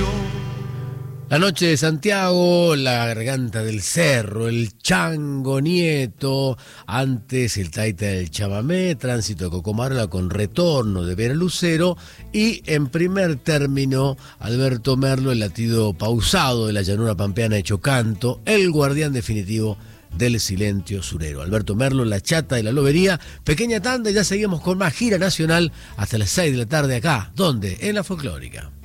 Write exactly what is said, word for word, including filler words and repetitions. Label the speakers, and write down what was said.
Speaker 1: La noche de Santiago, la garganta del cerro, el Chango Nieto, antes el Taita del Chamamé, Tránsito de Cocomarola con retorno de Vera Lucero y en primer término Alberto Merlo, el latido pausado de la llanura pampeana hecho canto, el guardián definitivo del silencio surero. Alberto Merlo, La Chata y la Lobería, pequeña tanda y ya seguimos con más gira nacional hasta las seis de la tarde acá. ¿Dónde? En la Folclórica.